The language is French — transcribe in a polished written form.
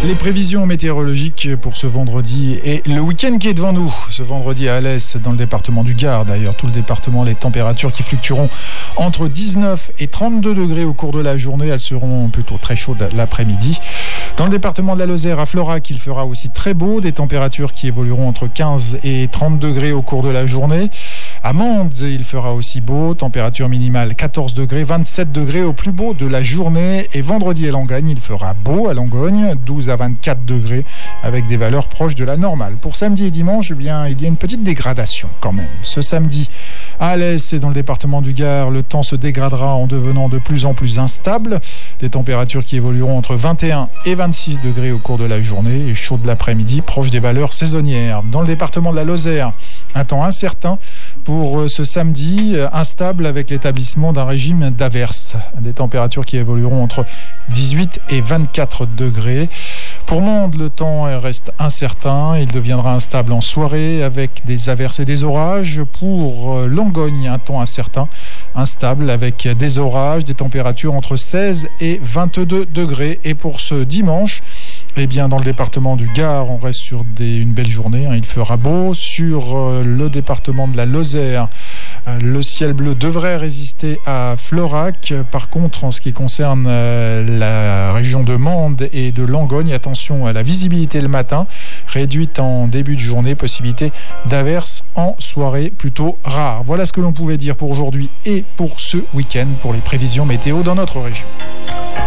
Les prévisions météorologiques pour ce vendredi et le week-end qui est devant nous. Ce vendredi à Alès, dans le département du Gard, d'ailleurs, tout le département, les températures qui fluctueront entre 19 et 32 degrés au cours de la journée. Elles seront plutôt très chaudes l'après-midi. Dans le département de la Lozère, à Florac, il fera aussi très beau. Des températures qui évolueront entre 15 et 30 degrés au cours de la journée. À Mende, il fera aussi beau, température minimale 14 degrés, 27 degrés au plus beau de la journée. Et vendredi à Langogne, il fera beau à Langogne, 12 à 24 degrés, avec des valeurs proches de la normale. Pour samedi et dimanche, eh bien, il y a une petite dégradation quand même. Ce samedi, à Alès et dans le département du Gard, le temps se dégradera en devenant de plus en plus instable. Des températures qui évolueront entre 21 et 26 degrés au cours de la journée et chaud de l'après-midi, proche des valeurs saisonnières. Dans le département de la Lozère, un temps incertain pour ce samedi, instable avec l'établissement d'un régime d'averses. Des températures qui évolueront entre 18 et 24 degrés. Pour Mende, le temps reste incertain. Il deviendra instable en soirée avec des averses et des orages. Pour Langogne, un temps incertain, instable avec des orages, des températures entre 16 et 22 degrés. Et pour ce dimanche, eh bien, dans le département du Gard, on reste sur une belle journée. Il fera beau. Sur le département de la Lozère, le ciel bleu devrait résister à Florac. Par contre, en ce qui concerne la région de Mende et de Langogne, attention à la visibilité le matin, réduite en début de journée, possibilité d'averses en soirée plutôt rare. Voilà ce que l'on pouvait dire pour aujourd'hui et pour ce week-end pour les prévisions météo dans notre région.